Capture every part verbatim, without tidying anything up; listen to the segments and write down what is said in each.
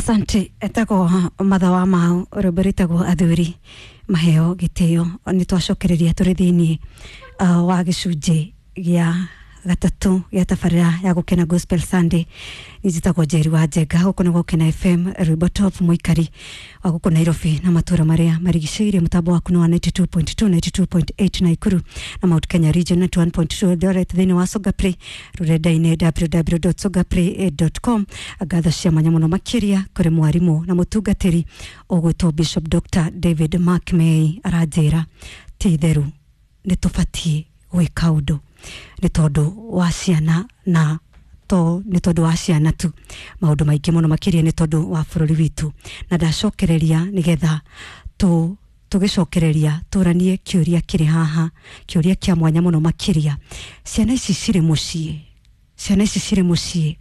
Asante, etako mathawa mau ruberitago athuri maheo giteo ni twacokereria turi thini uh, wa gicunji gia gatatu ya tafarira ya gukena Gospel Sunday nizitagwo Njeri wa Njenga guko ni gukena F M Rwimbo Top muikari wa guko Nairobi na matura maria marigicĩirie mutambo waku wa ninety-two point two ninety-two point eight Naikuru na Mount Kenya region ninety-one point two Eldoret thini wa Soga Play rurenda-ini w w w dot soga play dot com agatho cia mwanya muno makiria kuri mwarimu na mutungatiri ogwitwo Bishop Doctor David Mark May aranjira ti theru nitubatie gwika undu ni tondu wa ciana na to ni tondu wa ciana tu maundu maingi muno makiria ni tondu wa bururi witu na ndacokereria nigetha tu tugicokereria turanie kiuria kiri haha kiuria kia mwanya muno makiria ciana ici ciri mucii ciana ici ciri mucii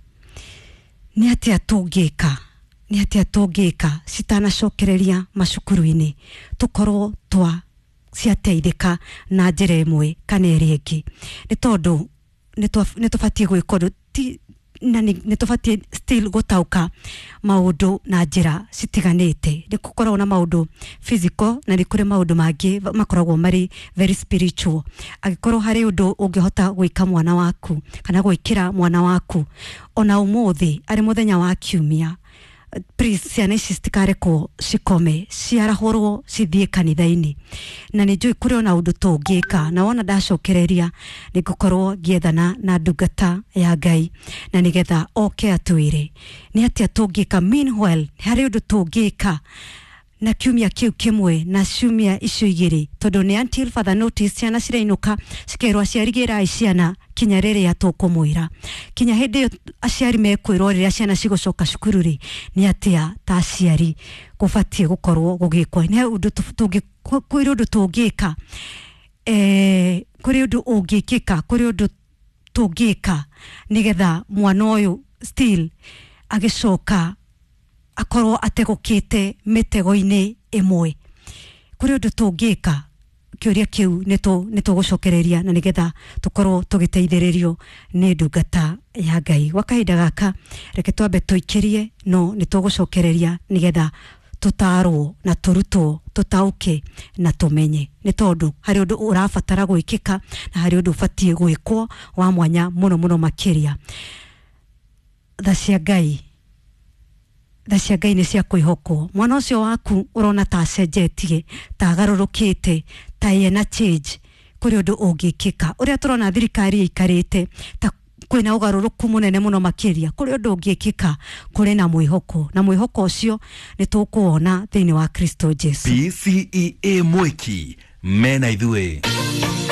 ni atia tungika ni atia tungika citanacokereria macukuru-ini tukorwo twa ciateithika na njira imwe kana iri ingi ni tondu ni tubatie gwikondo ti na ni tubatie still gutauka maundu na njira citiganite ni gukorwo na maundu physical na ni kuri maundu mangi makoragwo mari very spiritual agikorwo hari undu ungihota gwika mwana waku kana gwikira mwana waku ona umuthi ari muthenya wa kiumia please ciana ici citikareko cikome ciarahorwo cithie kanitha-ini na ni njui kuri ona undu tungika na wona ndacokereria ni gukorwo giethana na ndungata ya Ngai na nigetha oke atwire ni atia tungika meanwhile hari undu tungika na kiumia kiu kimwe na ciumia icio igiri tondu ni until further notice ciana cirainuka cikerwa ciarigira ciana kinya riria tukumwira kinya hindi aciari mekwirwo riria ciana cigucoka cukuru ri ni atia ta aciari gubatie gukorwo gugikwa ni undu tungikwira undu tungika eh kuri undu ungikika kuri undu tungika nigetha mwana uyu still agicoka akorwo ategukite mitego-ini imwe kuri undu tungika kiuria kiu neto neto gucokereria na nigetha tukorwo tugiteithiririo ni ndungata ya Ngai wakaida gaka reke twambe tuikirie no nitugucokereria nigetha tutarwo na turutwo tutauke na tumenye ni tondu hari undu urabatara gwikika na hari undu ubatie gwikwo wa mwanya muno muno makiria thacia Ngai thacia Ngai ni cia kwihokwo mwana ucio waku urona ta cenjetie ta garurukite ta yena change kuri undu ungikika uria turona thirikari ikarite ta kwina ugaruruku munene muno makiria kuri undu ungikika kuri na mwihoko na mwihoko ucio ni tukuona thini wa Kristo Jesu. P C E A Mwiki mena ithue.